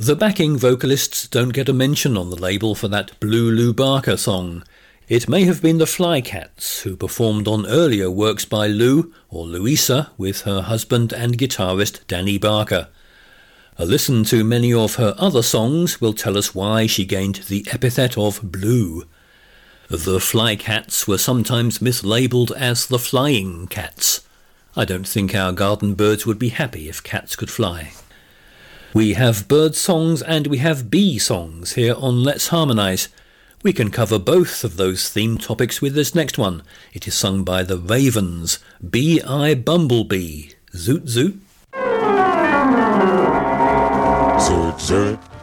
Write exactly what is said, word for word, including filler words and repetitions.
The backing vocalists don't get a mention on the label for that Blue Lou Barker song. It may have been the Flycats, who performed on earlier works by Lou, or Louisa, with her husband and guitarist Danny Barker. A listen to many of her other songs will tell us why she gained the epithet of Blue. The Flycats were sometimes mislabelled as the Flying Cats. I don't think our garden birds would be happy if cats could fly. We have bird songs and we have bee songs here on Let's Harmonise. We can cover both of those theme topics with this next one. It is sung by the Ravens, Bee-I Bumblebee. Zoot zoot. Zoot zoot.